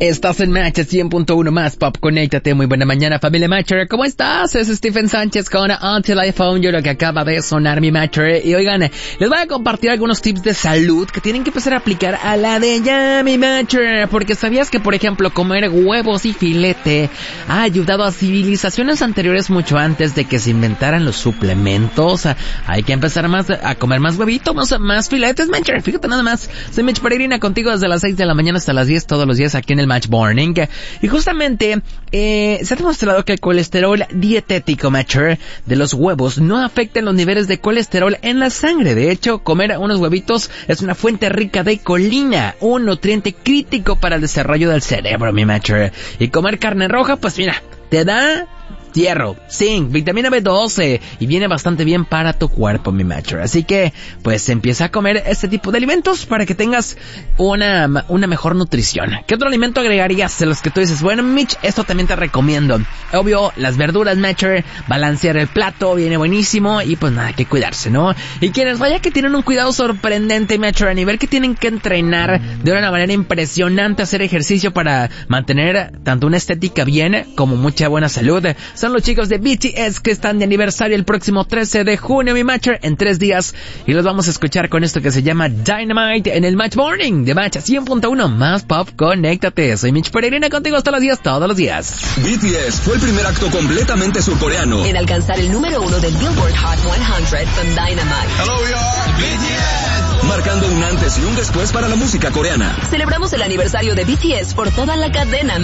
Estás en Match 100.1 más Pop. Conéctate. Muy buena mañana, familia Matcher. ¿Cómo estás? Es Stephen Sánchez con Until I Found You, lo que acaba de sonar mi Matcher. Y oigan, les voy a compartir algunos tips de salud que tienen que empezar a aplicar a la de ya, mi Matcher. Porque sabías que, por ejemplo, comer huevos y filete ha ayudado a civilizaciones anteriores mucho antes de que se inventaran los suplementos. Hay que empezar a comer más huevitos, más filetes, Matcher. Fíjate nada más. Soy Mitch Peregrina contigo desde las 6 de la mañana hasta las 10 todos los días aquí en el Match Morning. Y justamente se ha demostrado que el colesterol dietético, Matcher, de los huevos no afecta los niveles de colesterol en la sangre. De hecho, comer unos huevitos es una fuente rica de colina, un nutriente crítico para el desarrollo del cerebro, mi Matcher. Y comer carne roja, pues mira, te da hierro, zinc, vitamina B12 y viene bastante bien para tu cuerpo, mi Matcher. Así que, pues, empieza a comer este tipo de alimentos para que tengas una mejor nutrición. ¿Qué otro alimento agregarías de los que tú dices? Bueno, Mitch, esto también te recomiendo. Obvio, las verduras, Matcher, balancear el plato, viene buenísimo y pues nada, hay que cuidarse, ¿no? Y quienes vaya que tienen un cuidado sorprendente, Matcher, a nivel que tienen que entrenar de una manera impresionante, hacer ejercicio para mantener tanto una estética bien como mucha buena salud. Son los chicos de BTS que están de aniversario el próximo 13 de junio, mi Matcher, en 3 días. Y los vamos a escuchar con esto que se llama Dynamite en el Match Morning de Match 100.1 más Pop. Conéctate. Soy Mitch Peregrina contigo hasta los días, todos los días. BTS fue el primer acto completamente surcoreano en alcanzar el número 1 del Billboard Hot 100 con Dynamite. Hello, we are BTS. Marcando un antes y un después para la música coreana. Celebramos el aniversario de BTS por toda la cadena